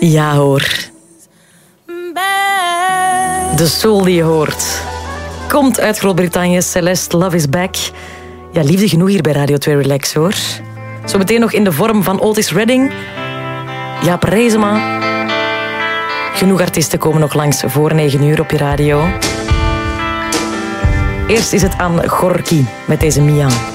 Ja hoor. De soul die je hoort komt uit Groot-Brittannië. Celeste, Love is Back. Ja, liefde genoeg hier bij Radio 2 Relax hoor. Zometeen nog in de vorm van Otis Redding. Jaap Reesema. Genoeg artiesten komen nog langs voor 9 uur op je radio. Eerst is het aan Gorky met deze Mian.